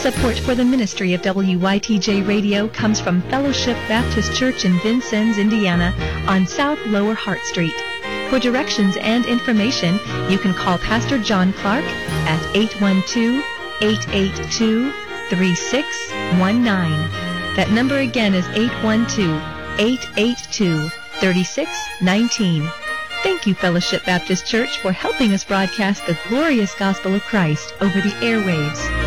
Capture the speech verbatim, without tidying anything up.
Support for the ministry of W Y T J Radio comes from Fellowship Baptist Church in Vincennes, Indiana, on South Lower Hart Street. For directions and information, you can call Pastor John Clark at eight one two, eight eight two, three six one nine. That number again is eight one two, eight eight two, three six one nine. Thank you, Fellowship Baptist Church, for helping us broadcast the glorious gospel of Christ over the airwaves.